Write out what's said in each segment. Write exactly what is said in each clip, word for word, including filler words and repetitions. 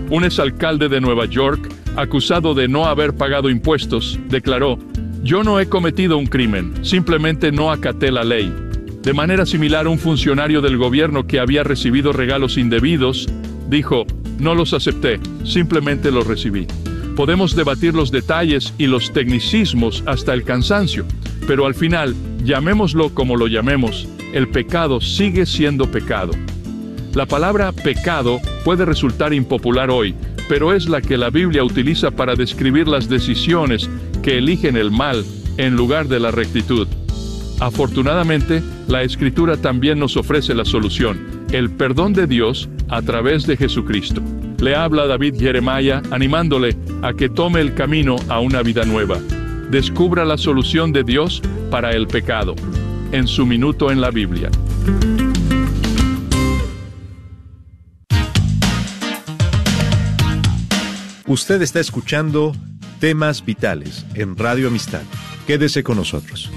Un exalcalde de Nueva York, acusado de no haber pagado impuestos, declaró: "Yo no he cometido un crimen, simplemente no acaté la ley". De manera similar, un funcionario del gobierno que había recibido regalos indebidos dijo: "No los acepté, simplemente los recibí". Podemos debatir los detalles y los tecnicismos hasta el cansancio, pero al final, llamémoslo como lo llamemos, el pecado sigue siendo pecado. La palabra pecado puede resultar impopular hoy, pero es la que la Biblia utiliza para describir las decisiones que eligen el mal en lugar de la rectitud. Afortunadamente, la Escritura también nos ofrece la solución, el perdón de Dios a través de Jesucristo. Le habla David Jeremiah animándole a que tome el camino a una vida nueva. Descubra la solución de Dios para el pecado, en su minuto en la Biblia. Usted está escuchando Temas Vitales en Radio Amistad. Quédese con nosotros.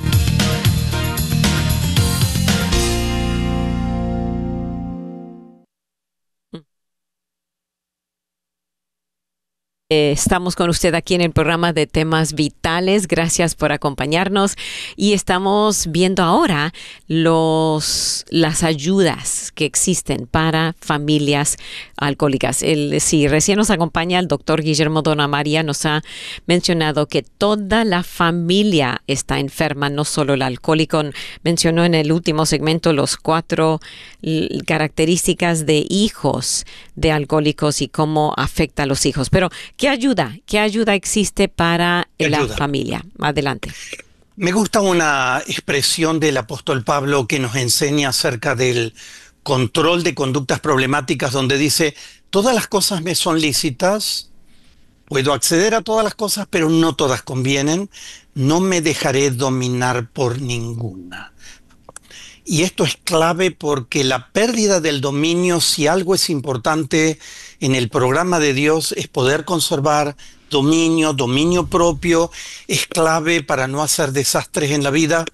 Estamos con usted aquí en el programa de Temas Vitales. Gracias por acompañarnos. Y estamos viendo ahora los, las ayudas que existen para familias alcohólicas. El, si recién nos acompaña el doctor Guillermo Dona María, nos ha mencionado que toda la familia está enferma, no solo el alcohólico. Mencionó en el último segmento los cuatro características de hijos de alcohólicos y cómo afecta a los hijos. Pero ¿Qué ayuda? ¿Qué ayuda existe para la ayuda? Familia? Adelante. Me gusta una expresión del apóstol Pablo que nos enseña acerca del control de conductas problemáticas, donde dice: todas las cosas me son lícitas, puedo acceder a todas las cosas, pero no todas convienen, no me dejaré dominar por ninguna. Y esto es clave porque la pérdida del dominio, si algo es importante en el programa de Dios, es poder conservar dominio, dominio propio, es clave para no hacer desastres en la vida.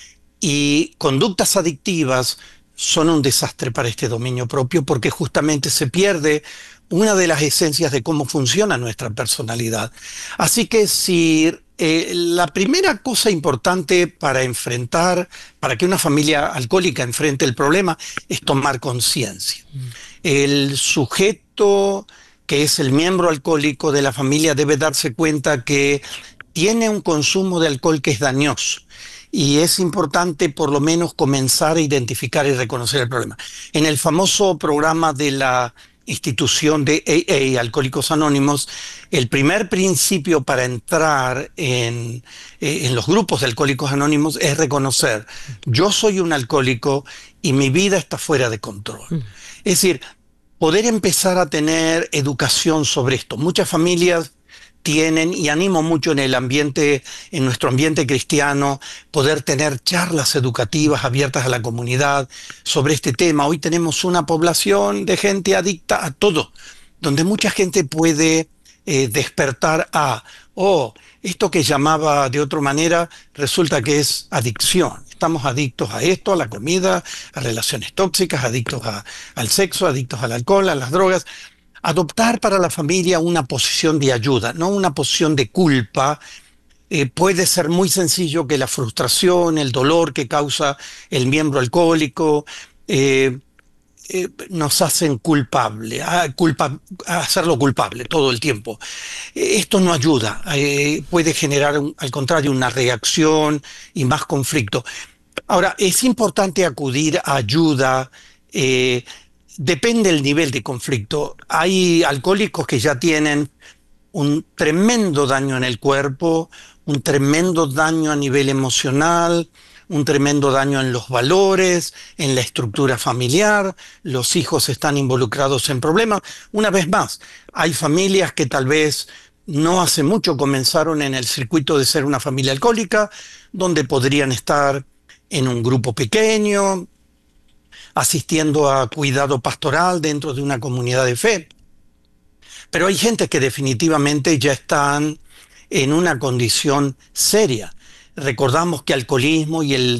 Y conductas adictivas son un desastre para este dominio propio porque justamente se pierde una de las esencias de cómo funciona nuestra personalidad. Así que si eh, la primera cosa importante para enfrentar, para que una familia alcohólica enfrente el problema, es tomar conciencia. El sujeto que es el miembro alcohólico de la familia debe darse cuenta que tiene un consumo de alcohol que es dañoso. Y es importante por lo menos comenzar a identificar y reconocer el problema. En el famoso programa de la institución de A A, Alcohólicos Anónimos, el primer principio para entrar en, eh, en los grupos de Alcohólicos Anónimos es reconocer: yo soy un alcohólico y mi vida está fuera de control. Mm. Es decir, poder empezar a tener educación sobre esto. Muchas familias tienen, y animo mucho en el ambiente, en nuestro ambiente cristiano, poder tener charlas educativas abiertas a la comunidad sobre este tema. Hoy tenemos una población de gente adicta a todo, donde mucha gente puede eh, despertar a, oh, esto que llamaba de otra manera, resulta que es adicción. Estamos adictos a esto, a la comida, a relaciones tóxicas, adictos a, al sexo, adictos al alcohol, a las drogas. Adoptar para la familia una posición de ayuda, no una posición de culpa. Eh, puede ser muy sencillo que la frustración, el dolor que causa el miembro alcohólico eh, eh, nos hacen culpable, a, culpa, a hacerlo culpable todo el tiempo. Eh, esto no ayuda, eh, puede generar un, al contrario una reacción y más conflicto. Ahora, es importante acudir a ayuda. Eh, Depende del nivel de conflicto. Hay alcohólicos que ya tienen un tremendo daño en el cuerpo, un tremendo daño a nivel emocional, un tremendo daño en los valores, en la estructura familiar. Los hijos están involucrados en problemas. Una vez más, hay familias que tal vez no hace mucho comenzaron en el circuito de ser una familia alcohólica, donde podrían estar en un grupo pequeño, asistiendo a cuidado pastoral dentro de una comunidad de fe. Pero hay gente que definitivamente ya están en una condición seria. Recordamos que alcoholismo y el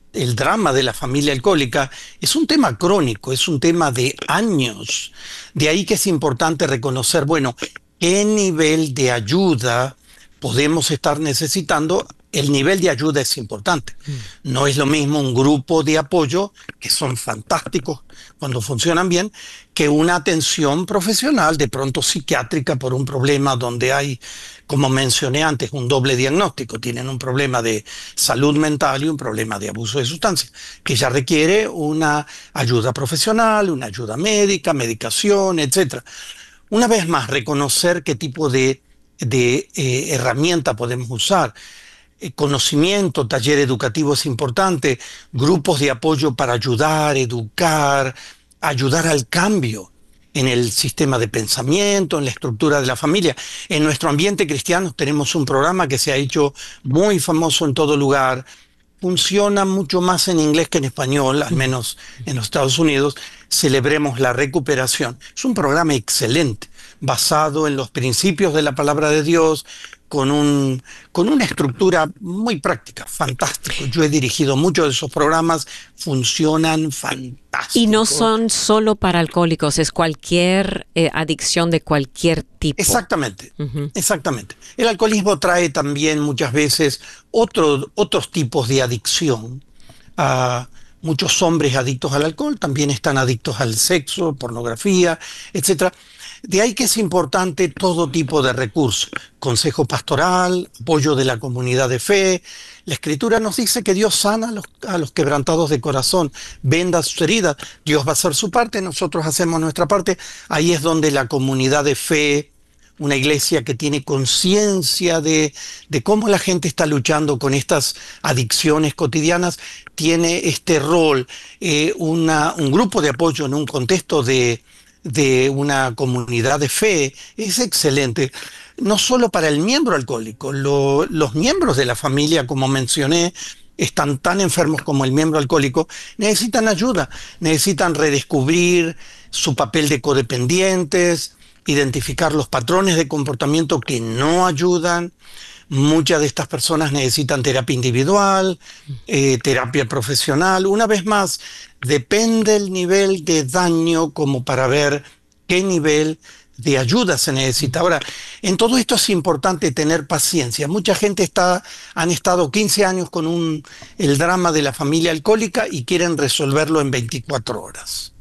el drama de la familia alcohólica es un tema crónico, es un tema de años. De ahí que es importante reconocer, bueno, qué nivel de ayuda podemos estar necesitando. El nivel de ayuda es importante. No es lo mismo un grupo de apoyo, que son fantásticos cuando funcionan bien, que una atención profesional, de pronto psiquiátrica, por un problema donde hay, como mencioné antes, un doble diagnóstico. Tienen un problema de salud mental y un problema de abuso de sustancias, que ya requiere una ayuda profesional, una ayuda médica, medicación, etcétera. Una vez más, reconocer qué tipo de, de eh, herramienta podemos usar. Conocimiento, taller educativo es importante, grupos de apoyo para ayudar, educar, ayudar al cambio en el sistema de pensamiento, en la estructura de la familia. En nuestro ambiente cristiano tenemos un programa que se ha hecho muy famoso en todo lugar. Funciona mucho más en inglés que en español, al menos en los Estados Unidos. Celebremos la recuperación. Es un programa excelente, basado en los principios de la palabra de Dios, con, un, con una estructura muy práctica, fantástico. Yo he dirigido muchos de esos programas, funcionan fantásticos. Y no son solo para alcohólicos, es cualquier eh, adicción de cualquier tipo. Exactamente, uh-huh. exactamente. El alcoholismo trae también muchas veces otro, otros tipos de adicción. Uh, muchos hombres adictos al alcohol también están adictos al sexo, pornografía, etcétera. De ahí que es importante todo tipo de recursos, consejo pastoral, apoyo de la comunidad de fe. La Escritura nos dice que Dios sana a los, a los quebrantados de corazón, venda sus heridas. Dios va a hacer su parte, nosotros hacemos nuestra parte. Ahí es donde la comunidad de fe, una iglesia que tiene conciencia de, de cómo la gente está luchando con estas adicciones cotidianas, tiene este rol, eh, una, un grupo de apoyo en un contexto de de una comunidad de fe, es excelente, no solo para el miembro alcohólico. Lo, los miembros de la familia, como mencioné, están tan enfermos como el miembro alcohólico, necesitan ayuda, necesitan redescubrir su papel de codependientes, identificar los patrones de comportamiento que no ayudan. Muchas de estas personas necesitan terapia individual, eh, terapia profesional. Una vez más, depende el nivel de daño como para ver qué nivel de ayuda se necesita. Ahora, en todo esto es importante tener paciencia. Mucha gente está, han estado quince años con un, el drama de la familia alcohólica y quieren resolverlo en veinticuatro horas.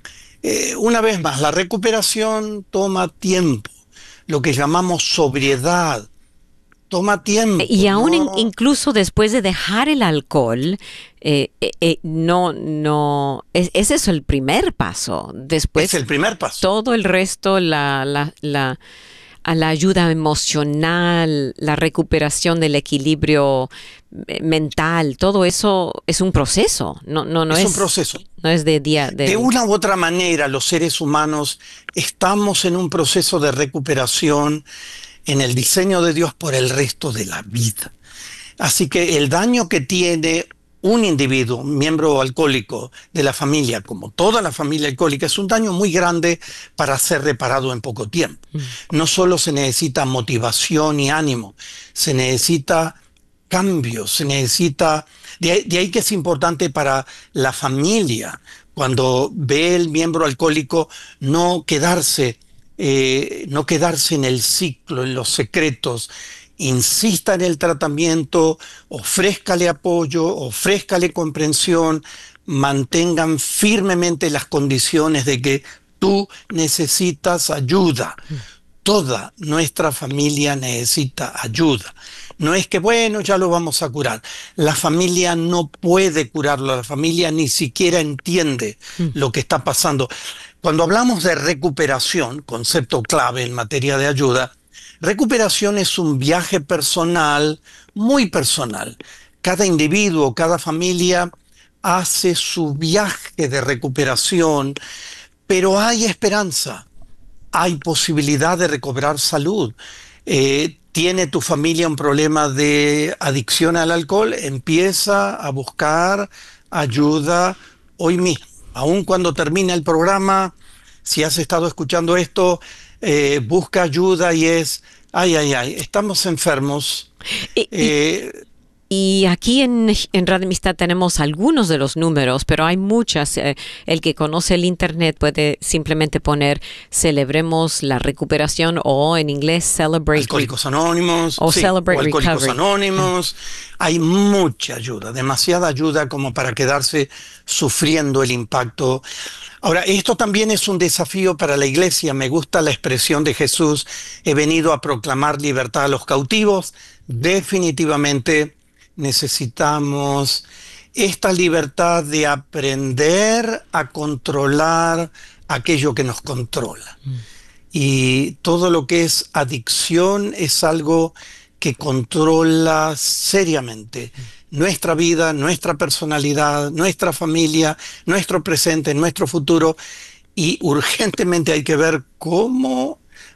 Eh, una vez más, la recuperación toma tiempo, lo que llamamos sobriedad. Toma tiempo. Y aún ¿no? in, incluso después de dejar el alcohol, eh, eh, no, no, es, ese es el primer paso. Después es el primer paso. Todo el resto, la, la, la, a la ayuda emocional, la recuperación del equilibrio mental, todo eso es un proceso. No, no, no es, es un proceso. No es de día. De... de una u otra manera, los seres humanos estamos en un proceso de recuperación en el diseño de Dios por el resto de la vida. Así que el daño que tiene un individuo, un miembro alcohólico de la familia, como toda la familia alcohólica, es un daño muy grande para ser reparado en poco tiempo. Mm. No solo se necesita motivación y ánimo, se necesita cambio, se necesita... De ahí, de ahí que es importante para la familia, cuando ve el miembro alcohólico, no quedarse... Eh, no quedarse en el ciclo, en los secretos, insista en el tratamiento, ofrézcale apoyo, ofrézcale comprensión, mantengan firmemente las condiciones de que tú necesitas ayuda. Toda nuestra familia necesita ayuda. No es que, bueno, ya lo vamos a curar. La familia no puede curarlo, la familia ni siquiera entiende mm. lo que está pasando. Cuando hablamos de recuperación, concepto clave en materia de ayuda, recuperación es un viaje personal, muy personal. Cada individuo, cada familia hace su viaje de recuperación, pero hay esperanza, hay posibilidad de recobrar salud. Eh, ¿Tiene tu familia un problema de adicción al alcohol? Empieza a buscar ayuda hoy mismo. Aun cuando termine el programa, si has estado escuchando esto, eh, busca ayuda y es, ay, ay, ay, estamos enfermos. Y, eh, Y aquí en, en Radio Amistad tenemos algunos de los números, pero hay muchas. Eh, el que conoce el Internet puede simplemente poner Celebremos la Recuperación o en inglés Celebrate Alcohólicos Anónimos. o sí, Celebrate o Alcohólicos Recovery. Anónimos. Hay mucha ayuda, demasiada ayuda como para quedarse sufriendo el impacto. Ahora, esto también es un desafío para la iglesia. Me gusta la expresión de Jesús: he venido a proclamar libertad a los cautivos. Definitivamente necesitamos esta libertad de aprender a controlar aquello que nos controla. Mm. Y todo lo que es adicción es algo que controla seriamente mm. nuestra vida, nuestra personalidad, nuestra familia, nuestro presente, nuestro futuro. Y urgentemente hay que ver cómo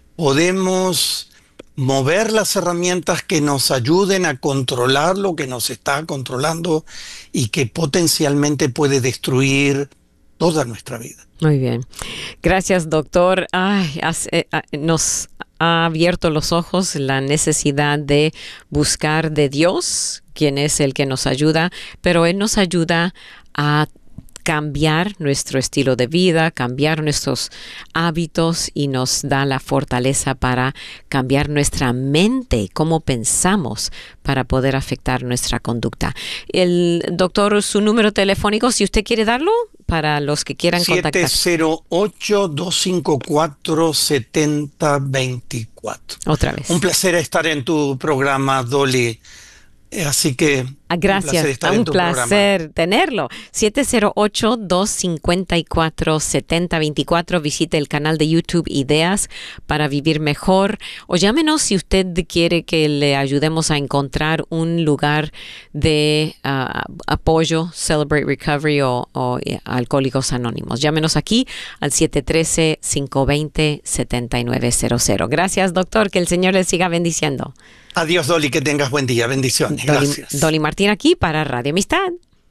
podemos mover las herramientas que nos ayuden a controlar lo que nos está controlando y que potencialmente puede destruir toda nuestra vida. Muy bien. Gracias, doctor. Ay, hace, nos ha abierto los ojos la necesidad de buscar de Dios, quien es el que nos ayuda, pero Él nos ayuda a cambiar nuestro estilo de vida, cambiar nuestros hábitos y nos da la fortaleza para cambiar nuestra mente, cómo pensamos para poder afectar nuestra conducta. El doctor, su número telefónico, si usted quiere darlo, para los que quieran contactar. siete cero ocho, dos cinco cuatro, siete cero dos cuatro. Otra vez. Un placer estar en tu programa, Dolly. Así que gracias, un placer, un placer tenerlo. siete cero ocho, dos cinco cuatro, siete cero dos cuatro. Visite el canal de YouTube Ideas para Vivir Mejor o llámenos si usted quiere que le ayudemos a encontrar un lugar de uh, apoyo, Celebrate Recovery o, o uh, Alcohólicos Anónimos. Llámenos aquí al siete uno tres, cinco dos cero, siete nueve cero cero. Gracias, doctor, que el Señor le siga bendiciendo. Adiós, Dolly, que tengas buen día. Bendiciones. Dolly, gracias. Dolly Martín aquí para Radio Amistad.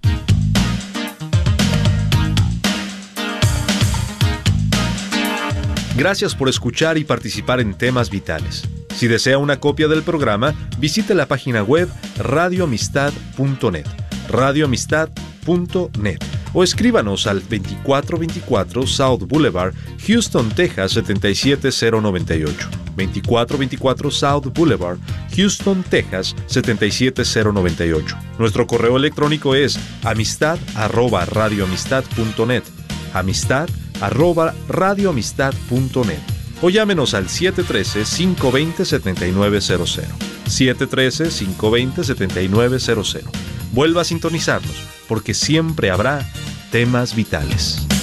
Gracias por escuchar y participar en Temas Vitales. Si desea una copia del programa, visite la página web radio amistad punto net, radio amistad punto net, o escríbanos al veinticuatro veinticuatro South Boulevard, Houston, Texas setenta y siete cero noventa y ocho. veinticuatro veinticuatro South Boulevard, Houston, Texas setenta y siete cero noventa y ocho. Nuestro correo electrónico es amistad arroba radio amistad punto net, amistad arroba radio amistad punto net, o llámenos al siete uno tres, cinco dos cero, siete nueve cero cero, siete uno tres, cinco dos cero, siete nueve cero cero. Vuelva a sintonizarnos, porque siempre habrá temas vitales.